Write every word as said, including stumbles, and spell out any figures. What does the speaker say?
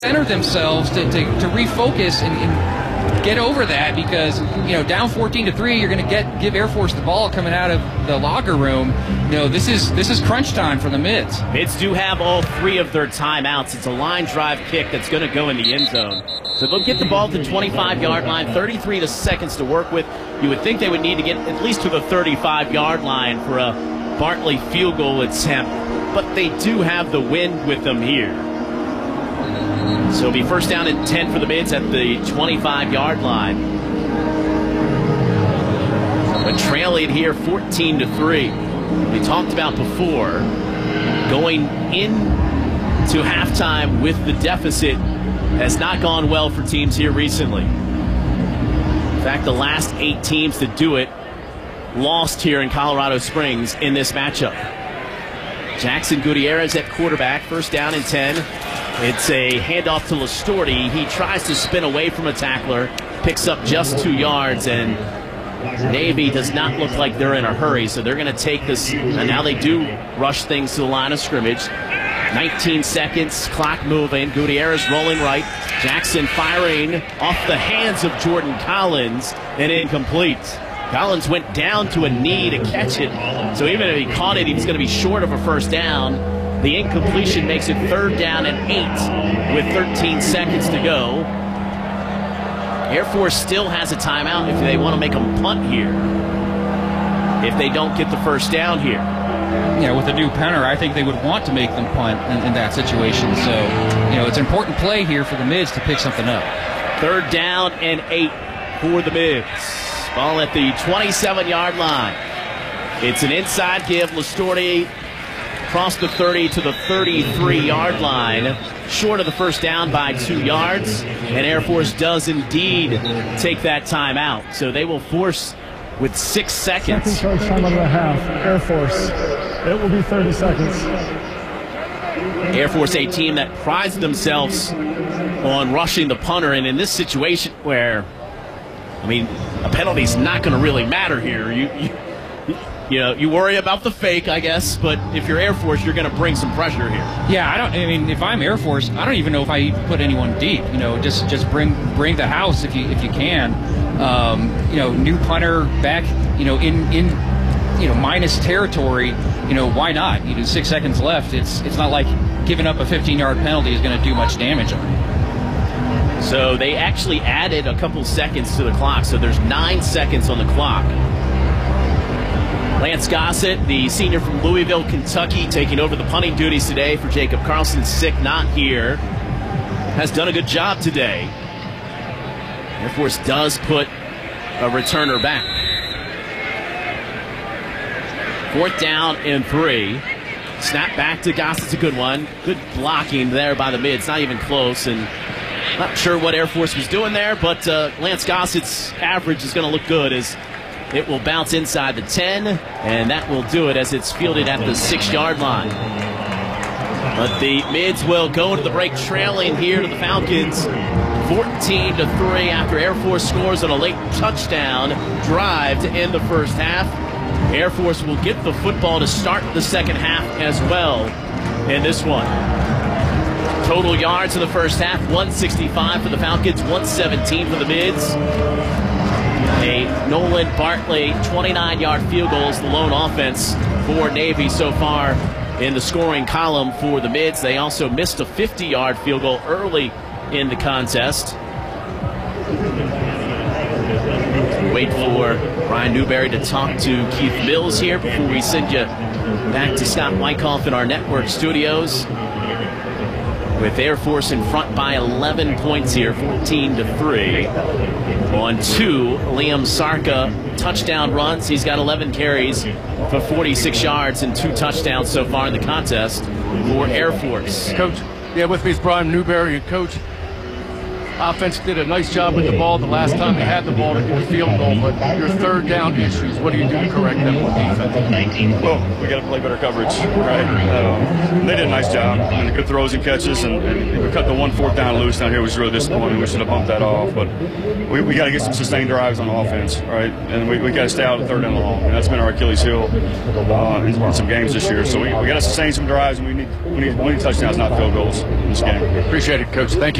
center themselves to, to, to refocus and, and get over that, because you know down fourteen to three, you're going to get give Air Force the ball coming out of the locker room. You know this is this is crunch time for the Mids. Mids do have all three of their timeouts. It's a line drive kick that's going to go in the end zone. So they'll get the ball to the twenty-five yard line, thirty-three seconds to work with. You would think they would need to get at least to the thirty-five yard line for a Bartley field goal attempt, but they do have the wind with them here. So it'll be first down and ten for the Mids at the twenty-five yard line. But trailing here fourteen to three. We talked about before, going into halftime with the deficit has not gone well for teams here recently. In fact, the last eight teams to do it lost here in Colorado Springs in this matchup. Jackson Gutierrez at quarterback, first down and ten. It's a handoff to Lastorti. He tries to spin away from a tackler, picks up just two yards, and Navy does not look like they're in a hurry, so they're going to take this, and now they do rush things to the line of scrimmage. nineteen seconds, clock moving, Gutierrez rolling right, Jackson firing off the hands of Jordan Collins, and incomplete. Collins went down to a knee to catch it, so even if he caught it, he was going to be short of a first down. The incompletion makes it third down and eight with thirteen seconds to go. Air Force still has a timeout if they want to make them punt here, if they don't get the first down here. Yeah, with a new punter, I think they would want to make them punt in, in that situation. So, you know, it's an important play here for the Mids to pick something up. Third down and eight for the Mids. Ball at the twenty-seven yard line. It's an inside give. Lastorti across the thirty to the thirty-three yard line, short of the first down by two yards. And Air Force does indeed take that timeout. So they will force with six seconds. Second charge time of the half. Air Force. It will be thirty seconds. Air Force, a team that prides themselves on rushing the punter, and in this situation where, I mean, a penalty's not going to really matter here. You, you, you know, you worry about the fake, I guess, but if you're Air Force, you're going to bring some pressure here. Yeah, I don't. I mean, if I'm Air Force, I don't even know if I even put anyone deep. You know, just just bring bring the house if you if you can. Um, you know, new punter back. You know, in in you know minus territory. You know, why not? You know, six seconds left. It's it's not like giving up a fifteen yard penalty is going to do much damage on you. So they actually added a couple seconds to the clock. So there's nine seconds on the clock. Lance Gossett, the senior from Louisville, Kentucky, taking over the punting duties today for Jacob Carlson. Sick, not here. Has done a good job today. Air Force does put a returner back. Fourth down and three. Snap back to Gossett's a good one. Good blocking there by the Mids. Not even close. And not sure what Air Force was doing there, but uh, Lance Gossett's average is going to look good as it will bounce inside the ten, and that will do it as it's fielded at the six yard line. But the Mids will go into the break trailing here to the Falcons, fourteen to three after Air Force scores on a late touchdown drive to end the first half. Air Force will get the football to start the second half as well in this one. Total yards in the first half, one sixty-five for the Falcons, one seventeen for the Mids. A Nolan Bartley twenty-nine yard field goal is the lone offense for Navy so far in the scoring column for the Mids. They also missed a fifty yard field goal early in the contest. Wait for Brian Newberry to talk to Keith Mills here before we send you back to Scott Wyckoff in our network studios. With Air Force in front by eleven points here, fourteen to three. On two Liam Sarka touchdown runs. He's got eleven carries for forty-six yards and two touchdowns so far in the contest for Air Force. Coach, yeah, with me is Brian Newberry. And Coach, Offense did a nice job with the ball the last time they had the ball to get a field goal, but your third down issues, what do you do to correct them with defense? Well, we got to play better coverage, right? Um, they did a nice job. I mean, good throws and catches, and, and we cut the one fourth down loose down here, which was really disappointing. We should have bumped that off, but we, we got to get some sustained drives on offense, right? And we, we got to stay out of third and long, and that's been our Achilles heel uh, in, in some games this year. So we, we got to sustain some drives, and we need we need we need touchdowns, not field goals in this game. Appreciate it, Coach. Thank you.